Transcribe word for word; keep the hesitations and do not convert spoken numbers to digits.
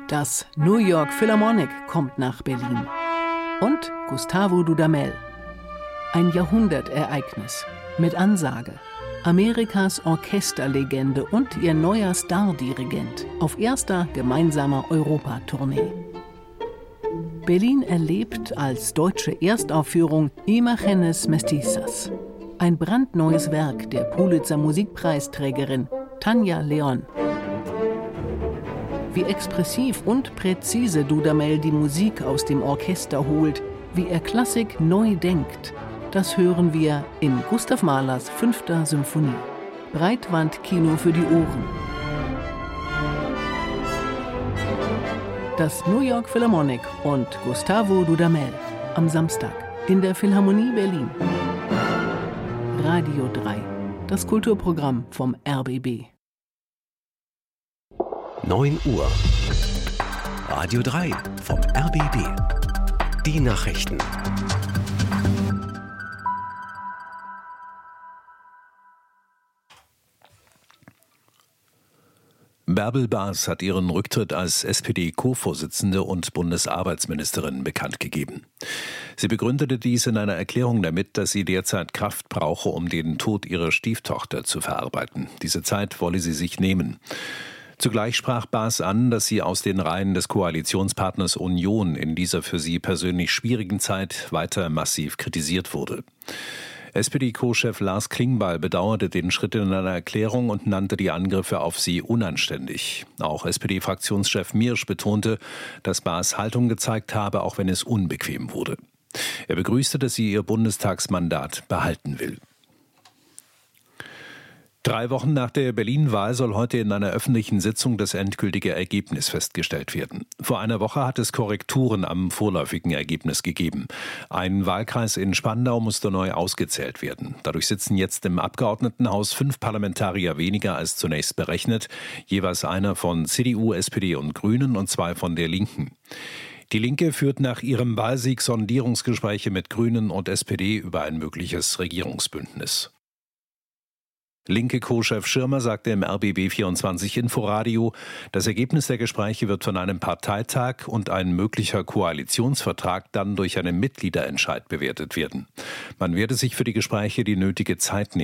Das New York Philharmonic kommt nach Berlin. Und Gustavo Dudamel. Ein Jahrhundertereignis mit Ansage. Amerikas Orchesterlegende und ihr neuer Stardirigent auf erster gemeinsamer Europatournee. Berlin erlebt als deutsche Erstaufführung Imágenes Mestizas. Ein brandneues Werk der Pulitzer-Musikpreisträgerin Tanja León. Wie expressiv und präzise Dudamel die Musik aus dem Orchester holt, wie er Klassik neu denkt, das hören wir in Gustav Mahlers fünfter Symphonie. Breitwandkino für die Ohren. Das New York Philharmonic und Gustavo Dudamel am Samstag in der Philharmonie Berlin. Radio drei, das Kulturprogramm vom R B B. neun Uhr. Radio drei vom R B B. Die Nachrichten. Bärbel Baas hat ihren Rücktritt als S P D-Co-Vorsitzende und Bundesarbeitsministerin bekannt gegeben. Sie begründete dies in einer Erklärung damit, dass sie derzeit Kraft brauche, um den Tod ihrer Stieftochter zu verarbeiten. Diese Zeit wolle sie sich nehmen. Zugleich sprach Baas an, dass sie aus den Reihen des Koalitionspartners Union in dieser für sie persönlich schwierigen Zeit weiter massiv kritisiert wurde. S P D-Co-Chef Lars Klingbeil bedauerte den Schritt in einer Erklärung und nannte die Angriffe auf sie unanständig. Auch S P D-Fraktionschef Miersch betonte, dass Baas Haltung gezeigt habe, auch wenn es unbequem wurde. Er begrüßte, dass sie ihr Bundestagsmandat behalten will. Drei Wochen nach der Berlin-Wahl soll heute in einer öffentlichen Sitzung das endgültige Ergebnis festgestellt werden. Vor einer Woche hat es Korrekturen am vorläufigen Ergebnis gegeben. Ein Wahlkreis in Spandau musste neu ausgezählt werden. Dadurch sitzen jetzt im Abgeordnetenhaus fünf Parlamentarier weniger als zunächst berechnet, jeweils einer von C D U, S P D und Grünen und zwei von der Linken. Die Linke führt nach ihrem Wahlsieg Sondierungsgespräche mit Grünen und S P D über ein mögliches Regierungsbündnis. Linke Co-Chef Schirmer sagte im R B B vierundzwanzig Inforadio, das Ergebnis der Gespräche wird von einem Parteitag und ein möglicher Koalitionsvertrag dann durch einen Mitgliederentscheid bewertet werden. Man werde sich für die Gespräche die nötige Zeit nehmen.